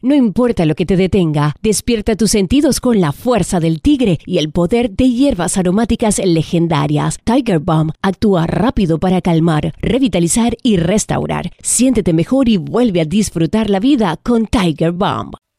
No importa lo que te detenga, despierta tus sentidos con la fuerza del tigre y el poder de hierbas aromáticas legendarias. Tiger Balm actúa rápido para calmar, revitalizar y restaurar. Siéntete mejor y vuelve a disfrutar la vida con Tiger Balm.